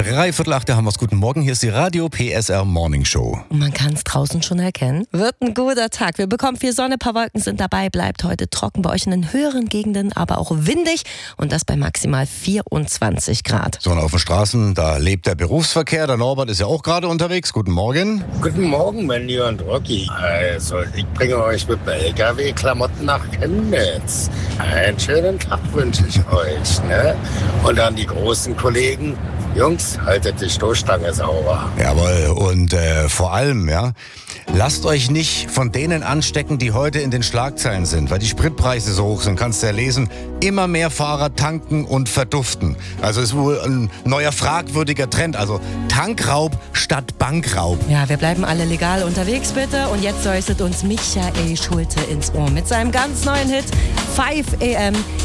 3/4 haben wir's. Guten Morgen, hier ist die Radio PSR Morning Show. Und man kann es draußen schon erkennen. Wird ein guter Tag. Wir bekommen viel Sonne, ein paar Wolken sind dabei. Bleibt heute trocken bei euch in den höheren Gegenden, aber auch windig. Und das bei maximal 24 Grad. So, und auf den Straßen, da lebt der Berufsverkehr. Der Norbert ist ja auch gerade unterwegs. Guten Morgen. Guten Morgen, Mandy und Rocky. Also, ich bringe euch mit LKW-Klamotten nach Chemnitz. Einen schönen Tag wünsche ich euch, ne? Und an die großen Kollegen, Jungs, haltet die Stoßstange sauber. Jawohl, und vor allem, ja, lasst euch nicht von denen anstecken, die heute in den Schlagzeilen sind, weil die Spritpreise so hoch sind, kannst du ja lesen. Immer mehr Fahrer tanken und verduften. Also ist wohl ein neuer fragwürdiger Trend. Also Tankraub statt Bankraub. Ja, wir bleiben alle legal unterwegs, bitte. Und jetzt leuchtet uns Michael Schulte ins Ohr mit seinem ganz neuen Hit 5 AM.